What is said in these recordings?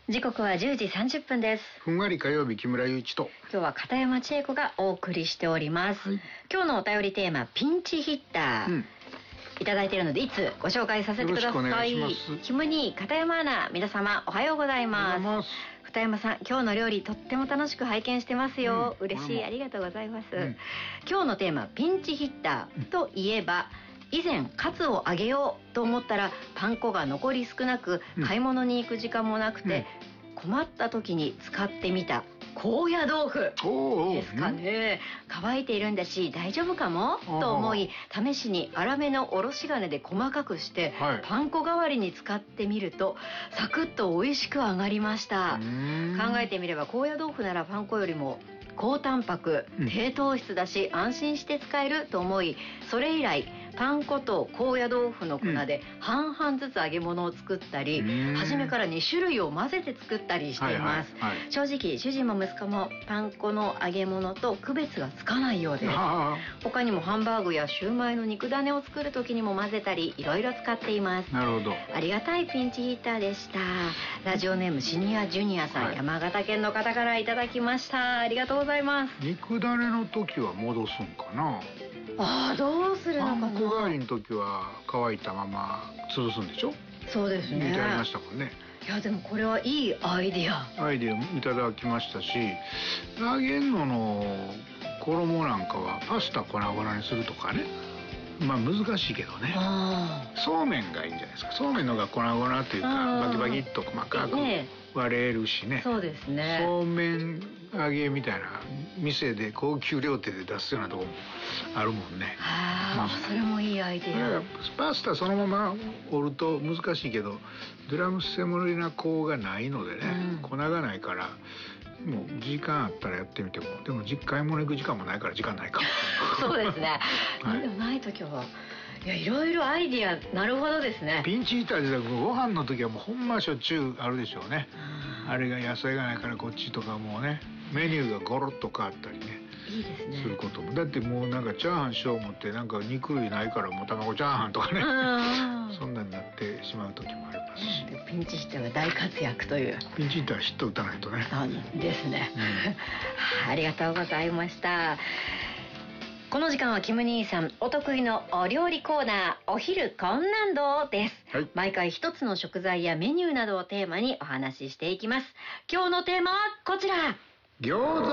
時刻は10時30分です。 ふんわり火曜日、木村祐一と今日は片山千恵子がお送りしております、今日のお便りテーマ、ピンチヒッター、いただいているのでいつご紹介させてください。 よろしくお願いします。 キム兄、片山アナ、皆様おはようございます。片山さん、今日の料理とっても楽しく拝見してますよ、嬉しい、ありがとうございます、今日のテーマ、ピンチヒッターといえば、以前カツを揚げようと思ったらパン粉が残り少なく、買い物に行く時間もなくて、困った時に使ってみた高野豆腐ですかね、乾いているんだし大丈夫かもと思い、試しに粗めのおろし金で細かくして、パン粉代わりに使ってみるとサクッと美味しく揚がりました。考えてみれば高野豆腐ならパン粉よりも高タンパク、低糖質だし安心して使えると思い、それ以来パン粉と高野豆腐の粉で半々ずつ揚げ物を作ったり、初めから2種類を混ぜて作ったりしています。正直主人も息子もパン粉の揚げ物と区別がつかないようです。他にもハンバーグやシューマイの肉種を作る時にも混ぜたり、いろいろ使っています。 なるほど。 ありがたいピンチヒッターでした。ラジオネームシニアジュニアさん、山形県の方からいただきました。ありがとうございます。 肉種の時は戻すんかな。 どうするのかな。 パン粉代わりの時は乾いたまま潰すんでしょ。 そうですね。 いただきましたもんね。 いやでもこれはいいアイディア。 いただきましたし、揚げんの衣なんかはパスタ粉々にするとかね。難しいけどね。そうめんがいいんじゃないですか。そうめんのが粉々っていうかバキバキっと細かく割れるしね。 そうですね。 そうめん揚げみたいな店で高級料亭で出すようなとこもあるもんね。 それもいいアイディア。 パスタそのまま折ると難しいけど、ドラムセモリナ粉がないのでね、粉がないからもう時間あったらやってみても。でも買い物行く時間もないから時間ないか。 そうですね。でもない時はいろいろアイディア、なるほどですね。 ピンチヒッターでご飯の時はもうほんましょっちゅうあるでしょうね。あれが野菜がないからこっちとかもうね、メニューがゴロッと変わったりね。 いいですね。 することも。だってもうなんかチャーハンしよう思ってなんか肉類ないからもう卵チャーハンとかね。そんなになってしまう時もありますし。 ピンチヒッターが大活躍という。 ピンチヒッターはヒット打たないとね。 ですね。ありがとうございました。この時間はキム兄さんお得意のお料理コーナー、お昼こんなんどうです、毎回一つの食材やメニューなどをテーマにお話ししていきます。今日のテーマはこちら、 餃子。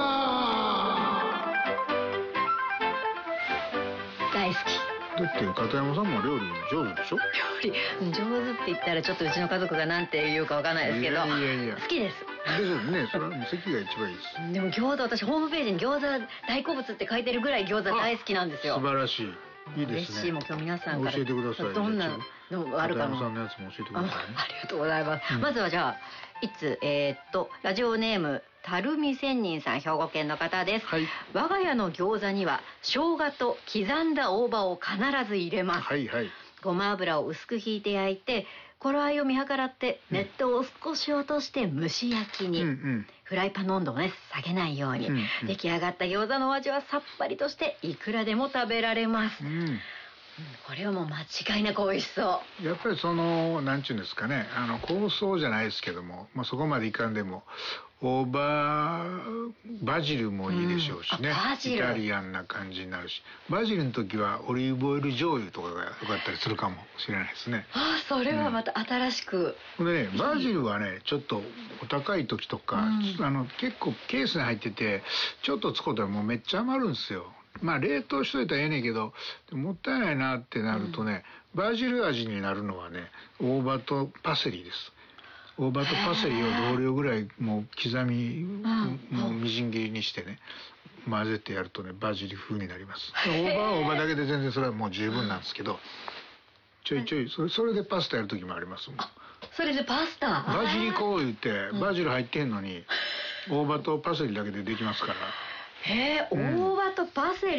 大好き。 だって片山さんも料理上手でしょ。 料理上手って言ったらちょっとうちの家族がなんて言うかわかんないですけど、好きです。 ですよね。それは席が一番いいです。 でも餃子、私ホームページに餃子大好物って書いてるぐらい餃子大好きなんですよ。 素晴らしい。いいですね。 嬉しい。もう今日皆さんから教えてください。 どんなのがあるかも。 片山さんのやつも教えてくださいね。 ありがとうございます。まずはじゃあラジオネームたるみ仙人さん、兵庫県の方です。我が家の餃子には生姜と刻んだ大葉を必ず入れます。ごま油を薄くひいて焼いて、頃合いを見計らって熱湯を少し落として蒸し焼きに、フライパンの温度をね下げないように、出来上がった餃子のお味はさっぱりとしていくらでも食べられます。これはもう間違いなく美味しそう。 やっぱりなんちゅうんですかね、香草じゃないですけども、そこまでいかんでも大葉、バジルもいいでしょうしね。イタリアンな感じになるし、バジルの時はオリーブオイル醤油とかがよかったりするかもしれないですね。 それはまた新しく。 でね、バジルはねちょっとお高い時とか、結構ケースに入っててちょっと使うたらもうめっちゃ余るんですよ。冷凍しといたらええねんけど、もったいないなってなるとね、バジル味になるのはね、大葉とパセリです。大葉とパセリを同量ぐらいもう刻み、もうみじん切りにしてね混ぜてやるとね、バジル風になります。大葉は大葉だけで全然それはもう十分なんですけど、ちょいちょいそれでパスタやる時もありますもん。 それでパスタバジリコ言ってバジル入ってんのに大葉とパセリだけでできますから。 大葉とパセリ